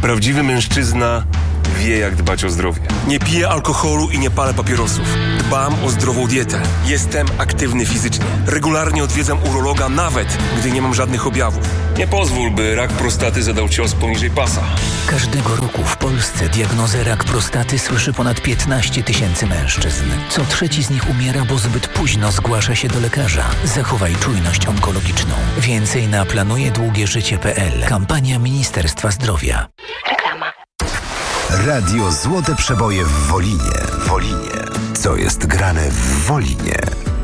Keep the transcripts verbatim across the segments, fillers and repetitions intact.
Prawdziwy mężczyzna wie, jak dbać o zdrowie. Nie piję alkoholu i nie palę papierosów. Dbam o zdrową dietę. Jestem aktywny fizycznie. Regularnie odwiedzam urologa, nawet gdy nie mam żadnych objawów. Nie pozwól, by rak prostaty zadał cios poniżej pasa. Każdego roku w Polsce diagnozę rak prostaty słyszy ponad piętnaście tysięcy mężczyzn. Co trzeci z nich umiera, bo zbyt późno zgłasza się do lekarza. Zachowaj czujność onkologiczną. Więcej na planuje długie życie kropka p l. Kampania Ministerstwa Zdrowia. Reklama. Radio Złote Przeboje w Wolinie. Wolinie. Co jest grane w Wolinie?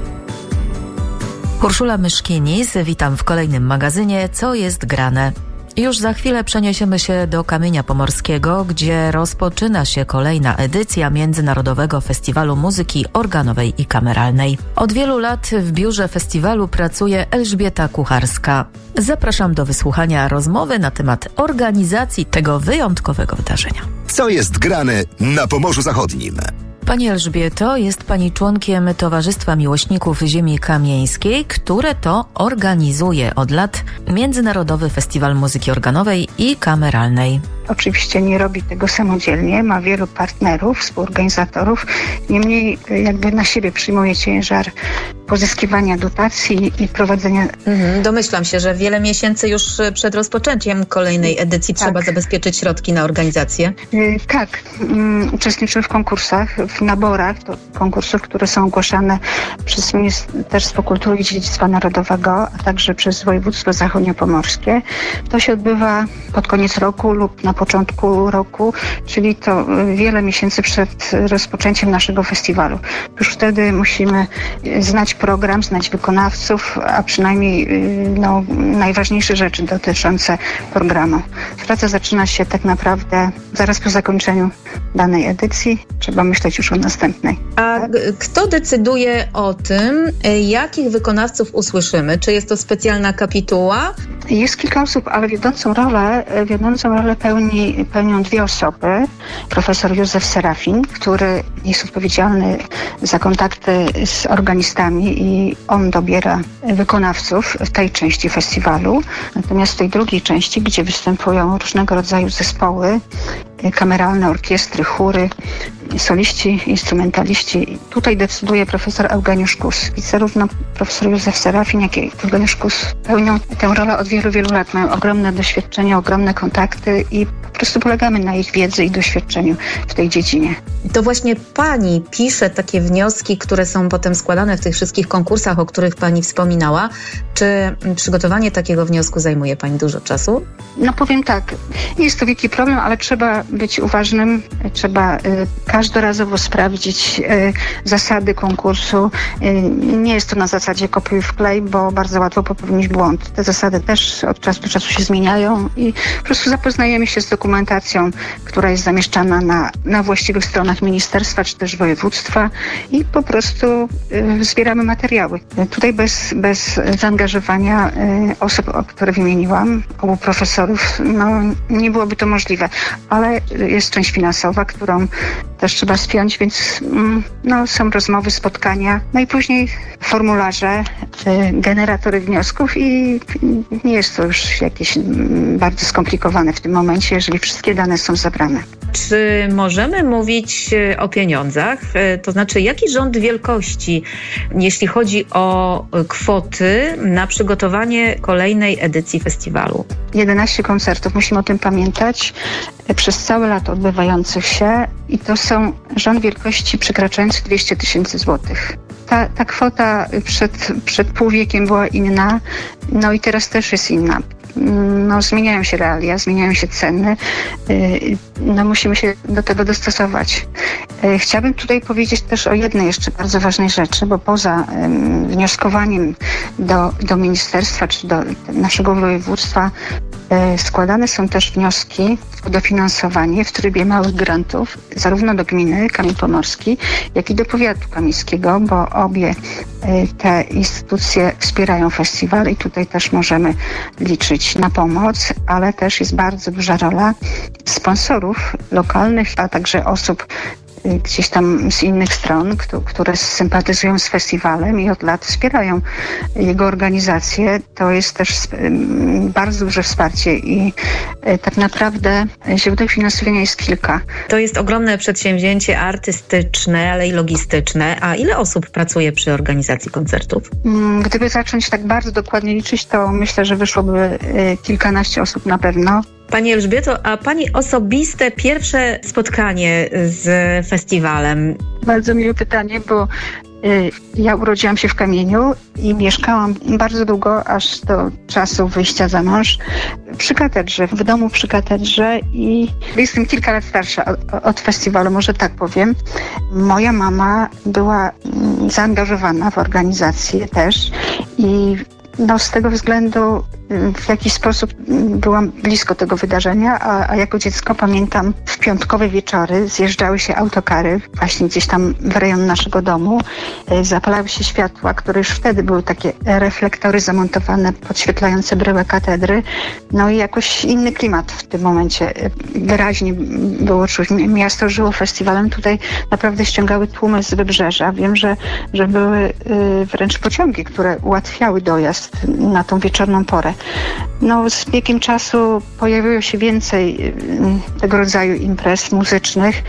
Urszula Myszkinis, witam w kolejnym magazynie Co jest grane. Już za chwilę przeniesiemy się do Kamienia Pomorskiego, gdzie rozpoczyna się kolejna edycja Międzynarodowego Festiwalu Muzyki Organowej i Kameralnej. Od wielu lat w biurze festiwalu pracuje Elżbieta Kucharska. Zapraszam do wysłuchania rozmowy na temat organizacji tego wyjątkowego wydarzenia. Co jest grane na Pomorzu Zachodnim? Pani Elżbieto, jest Pani członkiem Towarzystwa Miłośników Ziemi Kamieńskiej, które to organizuje od lat Międzynarodowy Festiwal Muzyki Organowej i Kameralnej. Oczywiście nie robi tego samodzielnie, ma wielu partnerów, współorganizatorów, niemniej jakby na siebie przyjmuje ciężar pozyskiwania dotacji i prowadzenia... Mhm, domyślam się, że wiele miesięcy już przed rozpoczęciem kolejnej edycji tak. trzeba zabezpieczyć środki na organizację. Yy, tak, yy, uczestniczymy w konkursach, w naborach do konkursów, które są ogłaszane przez Ministerstwo Kultury i Dziedzictwa Narodowego, a także przez województwo zachodniopomorskie. To się odbywa pod koniec roku lub na początku roku, czyli to wiele miesięcy przed rozpoczęciem naszego festiwalu. Już wtedy musimy znać program, znać wykonawców, a przynajmniej no, najważniejsze rzeczy dotyczące programu. Praca zaczyna się tak naprawdę zaraz po zakończeniu danej edycji. Trzeba myśleć już o następnej. A kto decyduje o tym, jakich wykonawców usłyszymy? Czy jest to specjalna kapituła? Jest kilka osób, ale wiodącą rolę, wiodącą rolę pełni, pełnią dwie osoby. Profesor Józef Serafin, który jest odpowiedzialny za kontakty z organistami i on dobiera wykonawców w tej części festiwalu. Natomiast w tej drugiej części, gdzie występują różnego rodzaju zespoły, kameralne, orkiestry, chóry, soliści, instrumentaliści. Tutaj decyduje profesor Eugeniusz Kus. I zarówno profesor Józef Serafin, jak i Eugeniusz Kus pełnią tę rolę od wielu, wielu lat. Mają ogromne doświadczenie, ogromne kontakty i po prostu polegamy na ich wiedzy i doświadczeniu w tej dziedzinie. To właśnie Pani pisze takie wnioski, które są potem składane w tych wszystkich konkursach, o których Pani wspominała. Czy przygotowanie takiego wniosku zajmuje Pani dużo czasu? No powiem tak, nie jest to wielki problem, ale trzeba być uważnym, trzeba y, każdorazowo sprawdzić y, zasady konkursu. Y, nie jest to na zasadzie kopiuj wklej, bo bardzo łatwo popełnić błąd. Te zasady też od czasu do czasu się zmieniają i po prostu zapoznajemy się z dokumentacją, która jest zamieszczana na, na właściwych stronach ministerstwa czy też województwa i po prostu y, zbieramy materiały. Y, tutaj bez, bez zaangażowania y, osób, o które wymieniłam, obu profesorów, no nie byłoby to możliwe, ale jest część finansowa, którą też trzeba spiąć, więc no, są rozmowy, spotkania, no i później formularze, y, generatory wniosków i nie jest to już jakieś bardzo skomplikowane w tym momencie, jeżeli wszystkie dane są zabrane. Czy możemy mówić o pieniądzach? To znaczy, jaki rząd wielkości, jeśli chodzi o kwoty na przygotowanie kolejnej edycji festiwalu? jedenaście koncertów, musimy o tym pamiętać, przez całe lato odbywających się i to są rząd wielkości przekraczający dwieście tysięcy złotych. Ta, ta kwota przed, przed pół wiekiem była inna, no i teraz też jest inna. No, zmieniają się realia, zmieniają się ceny, no musimy się do tego dostosować. Chciałabym tutaj powiedzieć też o jednej jeszcze bardzo ważnej rzeczy, bo poza wnioskowaniem do, do ministerstwa czy do naszego województwa składane są też wnioski o dofinansowanie w trybie małych grantów, zarówno do gminy Kamień Pomorski, jak i do powiatu kamińskiego, bo obie te instytucje wspierają festiwal i tutaj też możemy liczyć na pomoc, ale też jest bardzo duża rola sponsorów lokalnych, a także osób gdzieś tam z innych stron, które sympatyzują z festiwalem i od lat wspierają jego organizację. To jest też bardzo duże wsparcie i tak naprawdę źródeł finansowania jest kilka. To jest ogromne przedsięwzięcie artystyczne, ale i logistyczne. A ile osób pracuje przy organizacji koncertów? Gdyby zacząć tak bardzo dokładnie liczyć, to myślę, że wyszłoby kilkanaście osób na pewno. Pani Elżbieto, a Pani osobiste pierwsze spotkanie z festiwalem? Bardzo miłe pytanie, bo ja urodziłam się w Kamieniu i mieszkałam bardzo długo, aż do czasu wyjścia za mąż, przy katedrze, w domu przy katedrze i jestem kilka lat starsza od, od festiwalu, może tak powiem. Moja mama była zaangażowana w organizację też i no, z tego względu w jakiś sposób byłam blisko tego wydarzenia, a, a jako dziecko pamiętam w piątkowe wieczory zjeżdżały się autokary właśnie gdzieś tam w rejon naszego domu. Zapalały się światła, które już wtedy były takie reflektory zamontowane, podświetlające bryłę katedry. No i jakoś inny klimat w tym momencie wyraźnie było czuć. Miasto żyło festiwalem. Tutaj naprawdę ściągały tłumy z wybrzeża. Wiem, że, że były wręcz pociągi, które ułatwiały dojazd na tą wieczorną porę. No, z biegiem czasu pojawiło się więcej tego rodzaju imprez muzycznych.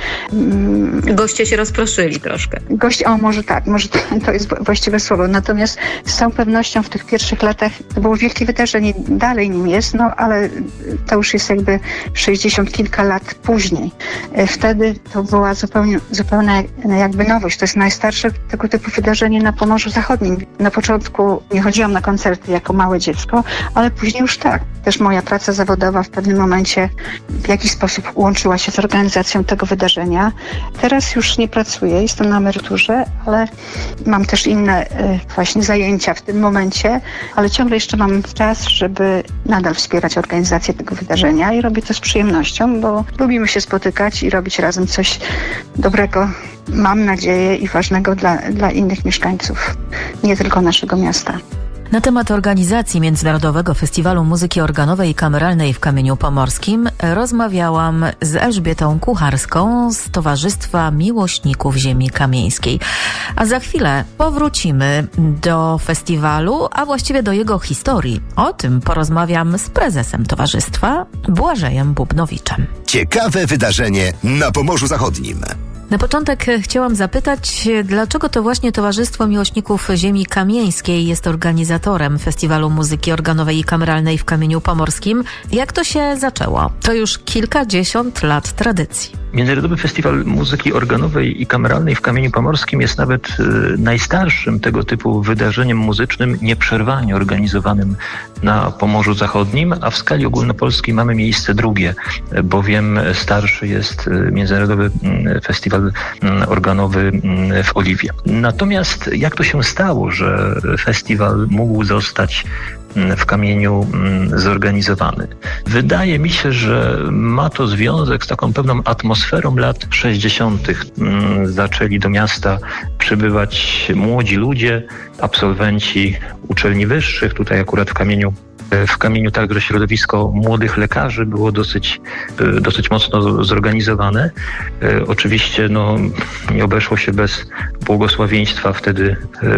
Goście się rozproszyli troszkę. Goście, o może tak, może to, to jest właściwe słowo. Natomiast z całą pewnością w tych pierwszych latach to było wielkie wydarzenie, dalej nim jest, no ale to już jest jakby sześćdziesiąt kilka lat później. Wtedy to była zupełnie, zupełna jakby nowość. To jest najstarsze tego typu wydarzenie na Pomorzu Zachodnim. Na początku nie chodziłam na koncerty jako małe dziecko, ale później już tak. Też moja praca zawodowa w pewnym momencie w jakiś sposób łączyła się z organizacją tego wydarzenia. Teraz już nie pracuję, jestem na emeryturze, ale mam też inne y, właśnie zajęcia w tym momencie, ale ciągle jeszcze mam czas, żeby nadal wspierać organizację tego wydarzenia i robię to z przyjemnością, bo lubimy się spotykać i robić razem coś dobrego, mam nadzieję, i ważnego dla, dla innych mieszkańców, nie tylko naszego miasta. Na temat organizacji Międzynarodowego Festiwalu Muzyki Organowej i Kameralnej w Kamieniu Pomorskim rozmawiałam z Elżbietą Kucharską z Towarzystwa Miłośników Ziemi Kamieńskiej. A za chwilę powrócimy do festiwalu, a właściwie do jego historii. O tym porozmawiam z prezesem towarzystwa, Błażejem Bubnowiczem. Ciekawe wydarzenie na Pomorzu Zachodnim. Na początek chciałam zapytać, dlaczego to właśnie Towarzystwo Miłośników Ziemi Kamieńskiej jest organizatorem Festiwalu Muzyki Organowej i Kameralnej w Kamieniu Pomorskim? Jak to się zaczęło? To już kilkadziesiąt lat tradycji. Międzynarodowy Festiwal Muzyki Organowej i Kameralnej w Kamieniu Pomorskim jest nawet y, najstarszym tego typu wydarzeniem muzycznym nieprzerwanie organizowanym na Pomorzu Zachodnim, a w skali ogólnopolskiej mamy miejsce drugie, bowiem starszy jest y, Międzynarodowy y, Festiwal y, Organowy y, w Oliwie. Natomiast jak to się stało, że festiwal mógł zostać w Kamieniu zorganizowany? Wydaje mi się, że ma to związek z taką pewną atmosferą lat sześćdziesiątych. Zaczęli do miasta przybywać młodzi ludzie, absolwenci uczelni wyższych. Tutaj akurat w Kamieniu W Kamieniu także środowisko młodych lekarzy było dosyć, dosyć mocno zorganizowane. Oczywiście no, nie obeszło się bez błogosławieństwa wtedy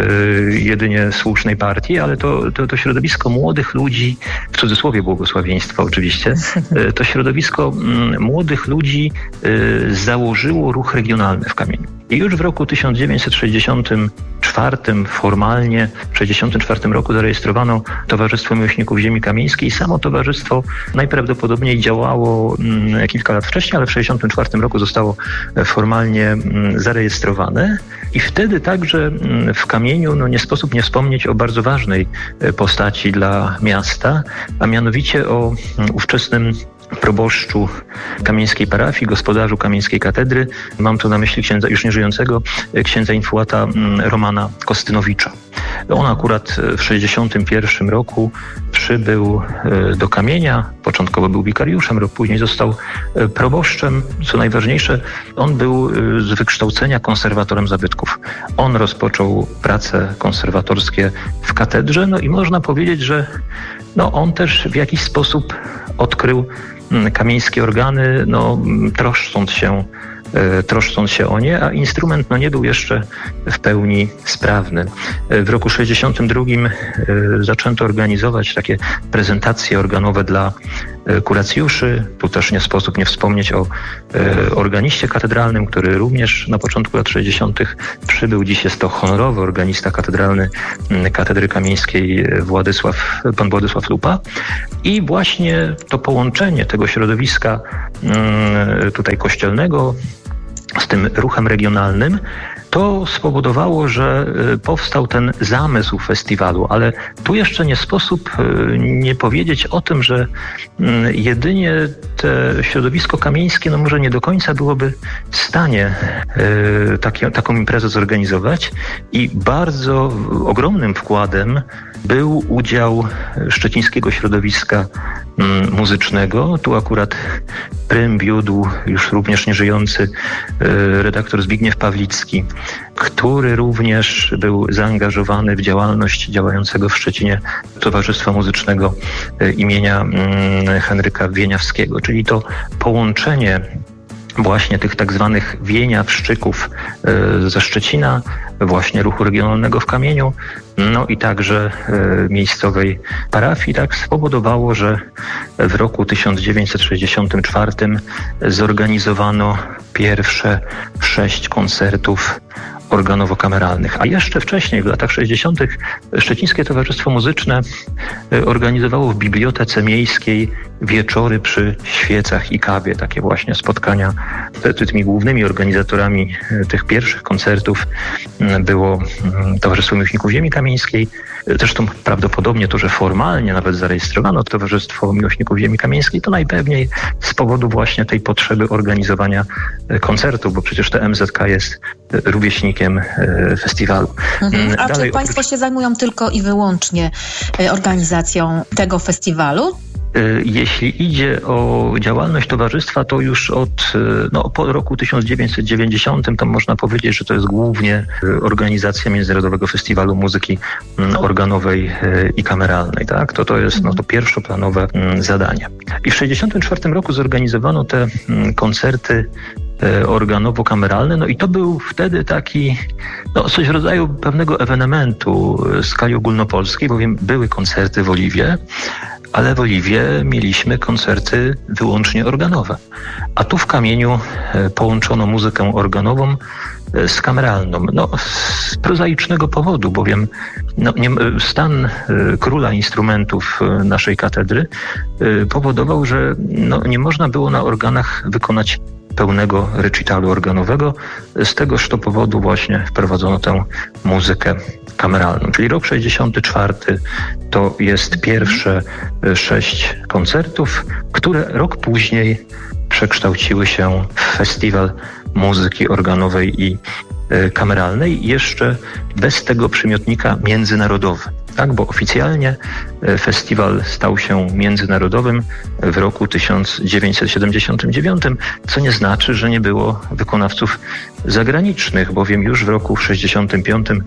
jedynie słusznej partii, ale to, to, to środowisko młodych ludzi, w cudzysłowie błogosławieństwa oczywiście, to środowisko młodych ludzi założyło ruch regionalny w Kamieniu. I już w roku tysiąc dziewięćset sześćdziesiątym czwartym formalnie, w tysiąc dziewięćset sześćdziesiątym czwartym roku zarejestrowano Towarzystwo Miłośników Ziemi Kamieńskiej. Samo towarzystwo najprawdopodobniej działało mm, kilka lat wcześniej, ale w tysiąc dziewięćset sześćdziesiątym czwartym roku zostało formalnie mm, zarejestrowane. I wtedy także mm, w Kamieniu no, nie sposób nie wspomnieć o bardzo ważnej postaci dla miasta, a mianowicie o mm, ówczesnym proboszczu kamieńskiej parafii, gospodarzu kamieńskiej katedry. Mam tu na myśli księdza już nieżyjącego, księdza infuata Romana Kostynowicza. On akurat w tysiąc dziewięćset sześćdziesiątym pierwszym roku przybył do Kamienia. Początkowo był wikariuszem, rok później został proboszczem. Co najważniejsze, on był z wykształcenia konserwatorem zabytków. On rozpoczął prace konserwatorskie w katedrze, no i można powiedzieć, że no, on też w jakiś sposób odkrył kamieńskie organy, no, troszcząc się, troszcząc się o nie, a instrument no, nie był jeszcze w pełni sprawny. W roku sześćdziesiątym drugim zaczęto organizować takie prezentacje organowe dla kuracjuszy. Tu też nie sposób nie wspomnieć o organiście katedralnym, który również na początku lat sześćdziesiątych przybył. Dziś jest to honorowy organista katedralny Katedry Kamieńskiej Władysław, pan Władysław Lupa. I właśnie to połączenie tego środowiska tutaj kościelnego z tym ruchem regionalnym, to spowodowało, że powstał ten zamysł festiwalu, ale tu jeszcze nie sposób nie powiedzieć o tym, że jedynie to środowisko kamieńskie no może nie do końca byłoby w stanie takie, taką imprezę zorganizować i bardzo ogromnym wkładem był udział szczecińskiego środowiska muzycznego. Tu akurat prym wiódł już również nieżyjący redaktor Zbigniew Pawlicki, który również był zaangażowany w działalność działającego w Szczecinie Towarzystwa Muzycznego imienia Henryka Wieniawskiego, czyli to połączenie właśnie tych tak zwanych wieniawszczyków ze Szczecina, właśnie ruchu regionalnego w Kamieniu, no i także miejscowej parafii, tak spowodowało, że w roku tysiąc dziewięćset sześćdziesiątym czwartym zorganizowano pierwsze sześć koncertów organowo-kameralnych. A jeszcze wcześniej, w latach sześćdziesiątych Szczecińskie Towarzystwo Muzyczne organizowało w Bibliotece Miejskiej wieczory przy świecach i kawie. Takie właśnie spotkania. Tymi głównymi organizatorami tych pierwszych koncertów było Towarzystwo Miłośników Ziemi Kamieńskiej. Zresztą prawdopodobnie to, że formalnie nawet zarejestrowano Towarzystwo Miłośników Ziemi Kamieńskiej, to najpewniej z powodu właśnie tej potrzeby organizowania koncertów, bo przecież te M Z K jest rówieśnikiem festiwalu. Mhm. A Dalej, czy Państwo oprócz... się zajmują tylko i wyłącznie organizacją tego festiwalu? Jeśli idzie o działalność towarzystwa, to już od no, po roku tysiąc dziewięćset dziewięćdziesiątym to można powiedzieć, że to jest głównie organizacja Międzynarodowego Festiwalu Muzyki Organowej i Kameralnej. Tak? To, to jest no, to pierwszoplanowe zadanie. I w sześćdziesiątym czwartym roku zorganizowano te koncerty organowo-kameralne, no i to był wtedy taki no, coś w rodzaju pewnego ewenementu w skali ogólnopolskiej, bowiem były koncerty w Oliwie, ale w Oliwie mieliśmy koncerty wyłącznie organowe. A tu w Kamieniu połączono muzykę organową z kameralną. No, z prozaicznego powodu, bowiem no, nie, stan króla instrumentów naszej katedry powodował, że no, nie można było na organach wykonać pełnego recitalu organowego. Z tegoż to powodu właśnie wprowadzono tę muzykę kameralną. Czyli rok sześćdziesiąty czwarty to jest pierwsze sześć koncertów, które rok później przekształciły się w festiwal muzyki organowej i kameralnej, jeszcze bez tego przymiotnika międzynarodowy. Tak, bo oficjalnie festiwal stał się międzynarodowym w roku tysiąc dziewięćset siedemdziesiątym dziewiątym, co nie znaczy, że nie było wykonawców zagranicznych, bowiem już w roku sześćdziesiątym piątym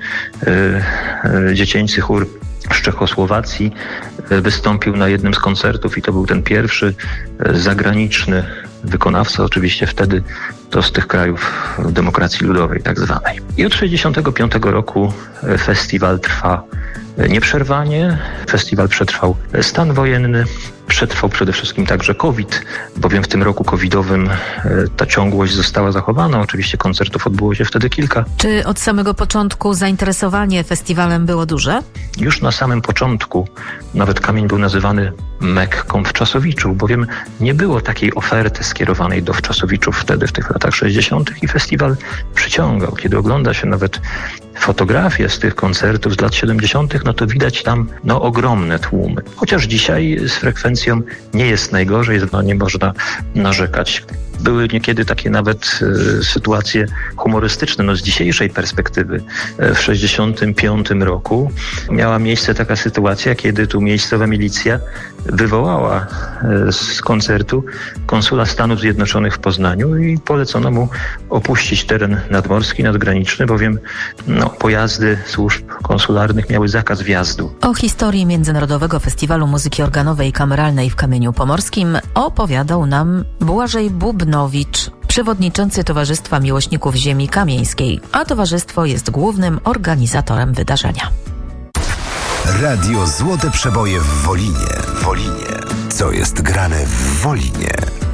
y, y, dziecięcy chór z Czechosłowacji wystąpił na jednym z koncertów i to był ten pierwszy zagraniczny wykonawca, oczywiście wtedy to z tych krajów demokracji ludowej tak zwanej. I od sześćdziesiątego piątego roku festiwal trwa nieprzerwanie. Festiwal przetrwał stan wojenny, przetrwał przede wszystkim także COVID, bowiem w tym roku covidowym ta ciągłość została zachowana. Oczywiście koncertów odbyło się wtedy kilka. Czy od samego początku zainteresowanie festiwalem było duże? Już na samym początku nawet Kamień był nazywany Mekką Wczasowiczów, bowiem nie było takiej oferty skierowanej do Wczasowiczów wtedy, w tych latach sześćdziesiątych i festiwal przyciągał. Kiedy ogląda się nawet fotografie z tych koncertów z lat siedemdziesiątych, no to widać tam no, ogromne tłumy. Chociaż dzisiaj z frekwencją nie jest najgorzej, no, nie można narzekać. Były niekiedy takie nawet e, sytuacje humorystyczne. No, z dzisiejszej perspektywy e, w sześćdziesiątym piątym roku miała miejsce taka sytuacja, kiedy tu miejscowa milicja wywołała e, z koncertu konsula Stanów Zjednoczonych w Poznaniu i polecono mu opuścić teren nadmorski, nadgraniczny, bowiem no, pojazdy służb konsularnych miały zakaz wjazdu. O historii Międzynarodowego Festiwalu Muzyki Organowej i Kameralnej w Kamieniu Pomorskim opowiadał nam Błażej Bubnowicz, przewodniczący Towarzystwa Miłośników Ziemi Kamieńskiej, a towarzystwo jest głównym organizatorem wydarzenia. Radio Złote Przeboje w Wolinie. Wolinie. Co jest grane w Wolinie?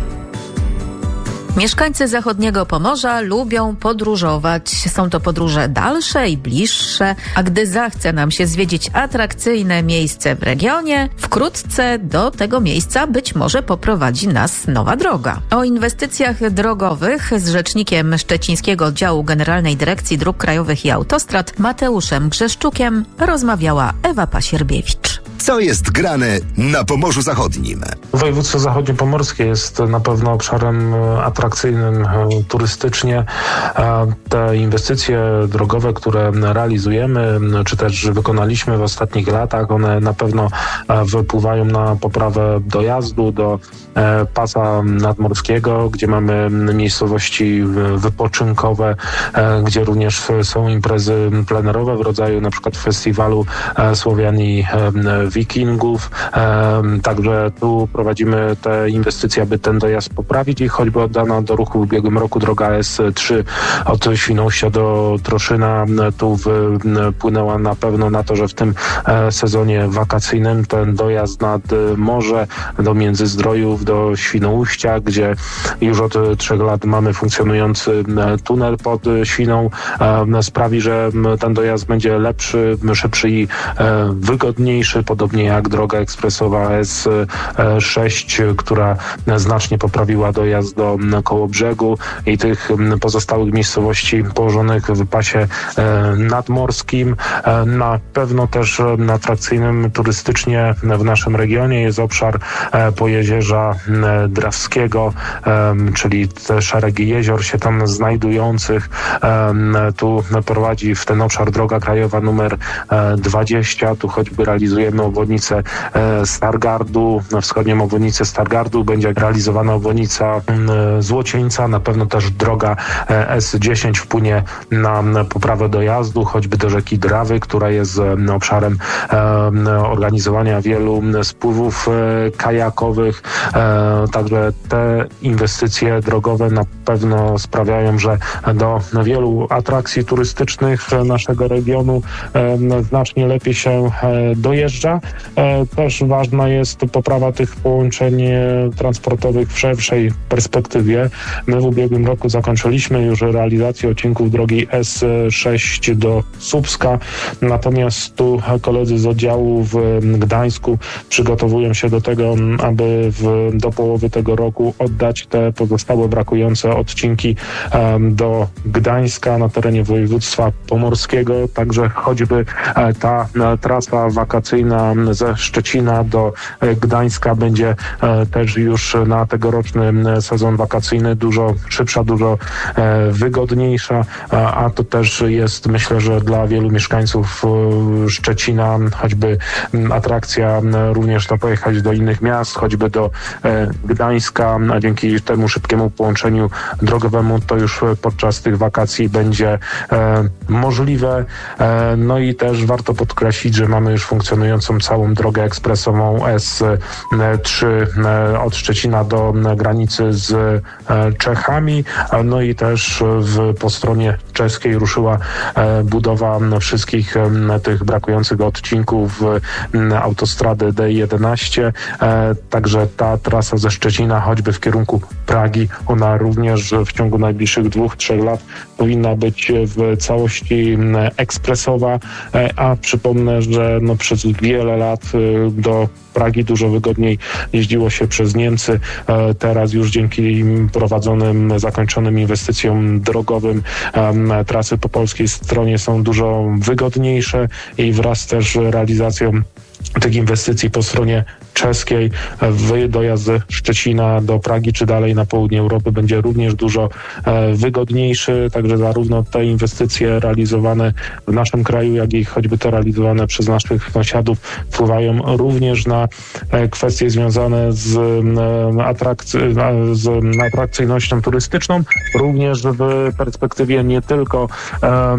Mieszkańcy zachodniego Pomorza lubią podróżować. Są to podróże dalsze i bliższe, a gdy zachce nam się zwiedzić atrakcyjne miejsce w regionie, wkrótce do tego miejsca być może poprowadzi nas nowa droga. O inwestycjach drogowych z rzecznikiem Szczecińskiego Oddziału Generalnej Dyrekcji Dróg Krajowych i Autostrad Mateuszem Grzeszczukiem rozmawiała Ewa Pasierbiewicz. Co jest grane na Pomorzu Zachodnim? Województwo zachodniopomorskie jest na pewno obszarem atrakcyjnym turystycznie. Te inwestycje drogowe, które realizujemy, czy też wykonaliśmy w ostatnich latach, one na pewno wpływają na poprawę dojazdu do pasa nadmorskiego, gdzie mamy miejscowości wypoczynkowe, gdzie również są imprezy plenerowe w rodzaju na przykład festiwalu Słowiani Wikingów. Także tu prowadzimy te inwestycje, aby ten dojazd poprawić i choćby oddana do ruchu w ubiegłym roku droga S trzy od Świnoujścia do Troszyna tu wpłynęła na pewno na to, że w tym sezonie wakacyjnym ten dojazd nad morze do Międzyzdrojów, do Świnoujścia, gdzie już od trzech lat mamy funkcjonujący tunel pod Świną, sprawi, że ten dojazd będzie lepszy, szybszy i wygodniejszy, podobnie jak droga ekspresowa S sześć, która znacznie poprawiła dojazd do Kołobrzegu i tych pozostałych miejscowości położonych w pasie nadmorskim. Na pewno też atrakcyjnym turystycznie w naszym regionie jest obszar Pojezierza Drawskiego, czyli te szeregi jezior się tam znajdujących. Tu prowadzi w ten obszar droga krajowa numer dwadzieścia. Tu choćby realizujemy obwodnicę Stargardu, wschodnią obwodnicę Stargardu, będzie realizowana obwodnica Złocieńca, na pewno też droga S dziesięć wpłynie na poprawę dojazdu, choćby do rzeki Drawy, która jest obszarem organizowania wielu spływów kajakowych. Także te inwestycje drogowe na pewno sprawiają, że do wielu atrakcji turystycznych naszego regionu znacznie lepiej się dojeżdża. Też ważna jest poprawa tych połączeń transportowych w szerszej perspektywie. My w ubiegłym roku zakończyliśmy już realizację odcinków drogi S sześć do Słupska, natomiast tu koledzy z oddziału w Gdańsku przygotowują się do tego, aby w, do połowy tego roku oddać te pozostałe brakujące odcinki um, do Gdańska na terenie województwa pomorskiego. Także choćby e, ta e, trasa wakacyjna ze Szczecina do e, Gdańska będzie e, też już na tegoroczny sezon wakacyjny dużo szybsza, dużo e, wygodniejsza, a, a to też jest, myślę, że dla wielu mieszkańców e, Szczecina choćby m, atrakcja m, również to pojechać do innych miast, choćby do e, Gdańska, a dzięki temu szybkiemu połączeniu drogowemu to już podczas tych wakacji będzie e, możliwe. E, no i też warto podkreślić, że mamy już funkcjonującą całą drogę ekspresową S trzy e, od Szczecina do granicy z e, Czechami. No i też w, po stronie czeskiej ruszyła e, budowa wszystkich e, tych brakujących odcinków e, autostrady D jedenaście. E, także ta trasa ze Szczecina choćby w kierunku Pragi, ona również w ciągu najbliższych dwóch, trzech lat powinna być w całości ekspresowa, a przypomnę, że no przez wiele lat do Pragi dużo wygodniej jeździło się przez Niemcy. Teraz już dzięki prowadzonym, zakończonym inwestycjom drogowym trasy po polskiej stronie są dużo wygodniejsze i wraz też realizacją tych inwestycji po stronie czeskiej dojazd ze Szczecina do Pragi czy dalej na południe Europy będzie również dużo e, wygodniejszy, także zarówno te inwestycje realizowane w naszym kraju, jak i choćby te realizowane przez naszych sąsiadów wpływają również na e, kwestie związane z, e, atrakcy, z atrakcyjnością turystyczną, również w perspektywie nie tylko e,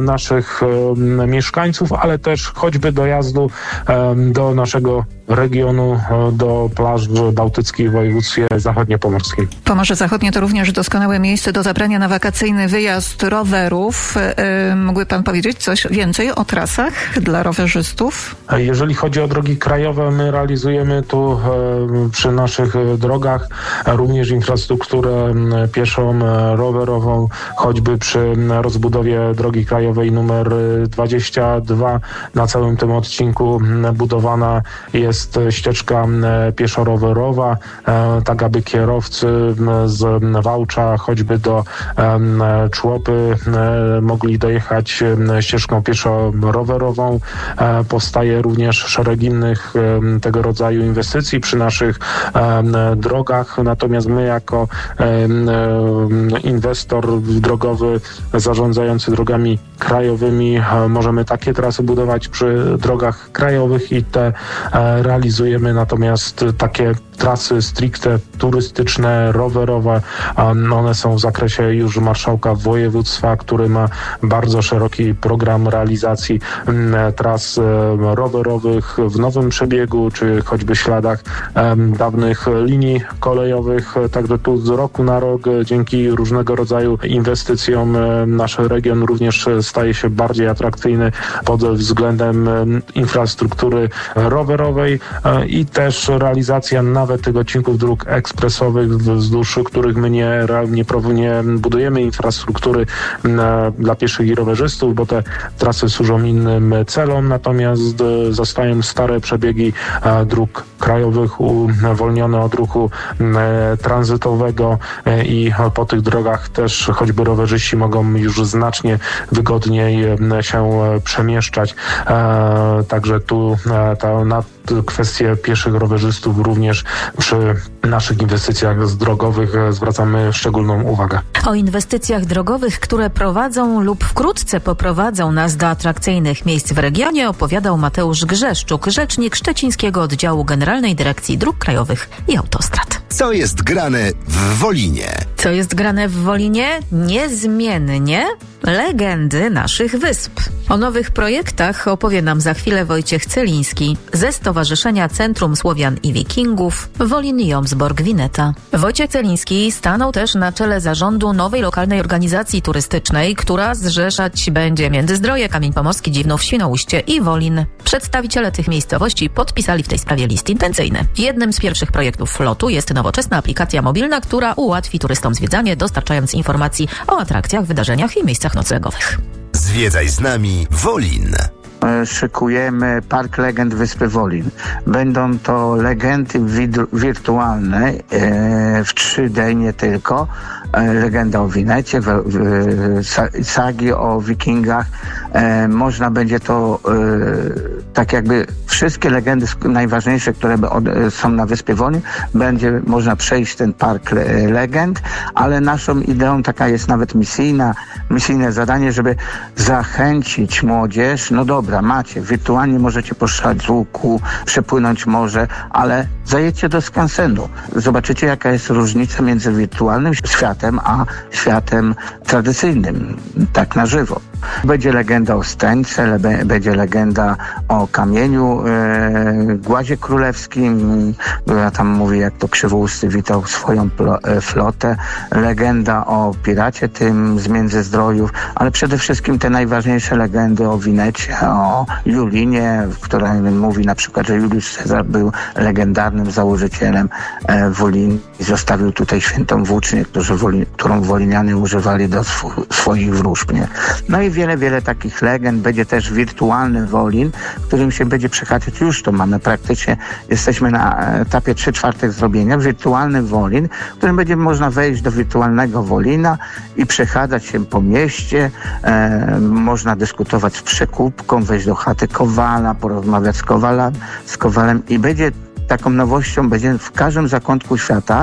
naszych e, mieszkańców, ale też choćby dojazdu e, do naszego regionu Oceanu do plaż bałtyckich w województwie zachodniopomorskim. Pomorze Zachodnie to również doskonałe miejsce do zabrania na wakacyjny wyjazd rowerów. Mógłby pan powiedzieć coś więcej o trasach dla rowerzystów? Jeżeli chodzi o drogi krajowe, my realizujemy tu przy naszych drogach również infrastrukturę pieszą, rowerową, choćby przy rozbudowie drogi krajowej numer dwadzieścia dwa. Na całym tym odcinku budowana jest ścieżka pieszo-rowerowa, tak aby kierowcy z Wałcza choćby do Człopy mogli dojechać ścieżką pieszo-rowerową. Powstaje również szereg innych tego rodzaju inwestycji przy naszych drogach, natomiast my jako inwestor drogowy zarządzający drogami krajowymi możemy takie trasy budować przy drogach krajowych i te realizujemy, natomiast takie trasy stricte turystyczne, rowerowe, one są w zakresie już marszałka województwa, który ma bardzo szeroki program realizacji tras rowerowych w nowym przebiegu, czy choćby śladach dawnych linii kolejowych. Także tu z roku na rok dzięki różnego rodzaju inwestycjom nasz region również staje się bardziej atrakcyjny pod względem infrastruktury rowerowej i też realizacja nawet tych odcinków dróg ekspresowych, wzdłuż których my nie, nie, nie budujemy infrastruktury na, dla pieszych i rowerzystów, bo te trasy służą innym celom, natomiast zostają stare przebiegi dróg krajowych uwolnione od ruchu tranzytowego i po tych drogach też choćby rowerzyści mogą już znacznie wygodniej się przemieszczać. Także tu ta, na kwestie pieszych rowerzystów również przy naszych inwestycjach drogowych zwracamy szczególną uwagę. O inwestycjach drogowych, które prowadzą lub wkrótce poprowadzą nas do atrakcyjnych miejsc w regionie, opowiadał Mateusz Grzeszczuk, rzecznik Szczecińskiego Oddziału Generalnej Dyrekcji Dróg Krajowych i Autostrad. Co jest grane w Wolinie? Co jest grane w Wolinie? Niezmiennie legendy naszych wysp. O nowych projektach opowie nam za chwilę Wojciech Celiński ze Stowarzyszenia Centrum Słowian i Wikingów Wolin Jomsborg Wineta. Wojciech Celiński stanął też na czele zarządu nowej lokalnej organizacji turystycznej, która zrzeszać będzie Międzyzdroje, Kamień Pomorski, Dziwnów, Świnoujście i Wolin. Przedstawiciele tych miejscowości podpisali w tej sprawie list intencyjny. Jednym z pierwszych projektów flotu jest nowoczesna aplikacja mobilna, która ułatwi turystom zwiedzanie, dostarczając informacji o atrakcjach, wydarzeniach i miejscach noclegowych. Zwiedzaj z nami Wolin. Szykujemy Park Legend Wyspy Wolin. Będą to legendy wid- wirtualne e, w trzy D, nie tylko. E, legenda o Winecie, w, w, sagi o wikingach. E, można będzie to e, tak jakby wszystkie legendy najważniejsze, które od, są na Wyspie Wolin, będzie można przejść ten Park le- Legend, ale naszą ideą taka jest nawet misyjna, misyjne zadanie, żeby zachęcić młodzież. No dobra, macie, wirtualnie możecie poszalać z łuku, przepłynąć morze, ale zajedźcie do skansenu. Zobaczycie, jaka jest różnica między wirtualnym światem, a światem tradycyjnym, tak na żywo. Będzie legenda o Stęce, le- będzie legenda o kamieniu, e, głazie królewskim, która tam mówi, jak to Krzywousty witał swoją plo- e, flotę, legenda o piracie tym z Międzyzdrojów, ale przede wszystkim te najważniejsze legendy o Winecie, o Julinie, w której mówi na przykład, że Juliusz Cezar był legendarnym założycielem e, Wolin i zostawił tutaj świętą włócznię, którzy Woli- którą Wolinianie używali do sw- swoich wróżb. Nie? No i wiele, wiele takich legend. Będzie też wirtualny Wolin, którym się będzie przechadzać. Już to mamy praktycznie. Jesteśmy na etapie trzy czwarte zrobienia. Wirtualny Wolin, w którym będzie można wejść do wirtualnego Wolina i przechadzać się po mieście. E, można dyskutować z przekupką, wejść do chaty Kowala, porozmawiać z Kowalem, z Kowalem i będzie taką nowością, będzie w każdym zakątku świata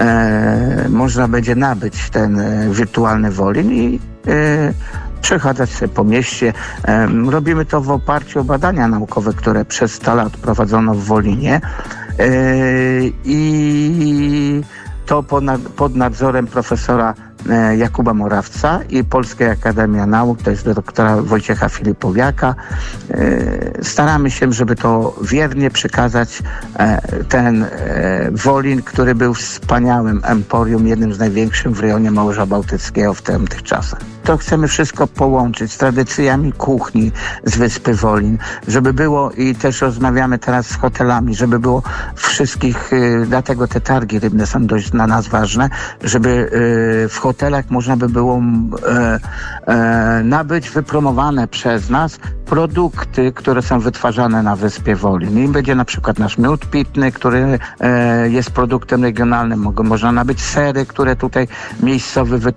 e, można będzie nabyć ten e, wirtualny Wolin i e, przechadzać się po mieście. E, robimy to w oparciu o badania naukowe, które przez sto lat prowadzono w Wolinie e, i to pod nadzorem profesora Jakuba Morawca i Polskiej Akademii Nauk, to jest do doktora Wojciecha Filipowiaka. Staramy się, żeby to wiernie przekazać ten Wolin, który był wspaniałym emporium, jednym z największych w rejonie Morza Bałtyckiego w tamtych czasach. To chcemy wszystko połączyć z tradycjami kuchni z wyspy Wolin, żeby było, i też rozmawiamy teraz z hotelami, żeby było wszystkich, dlatego te targi rybne są dość dla nas ważne, żeby w hotelach można by było e, e, nabyć wypromowane przez nas produkty, które są wytwarzane na wyspie Wolin. I będzie na przykład nasz miód pitny, który e, jest produktem regionalnym. Mogą, można nabyć sery, które tutaj miejscowy wytwarza.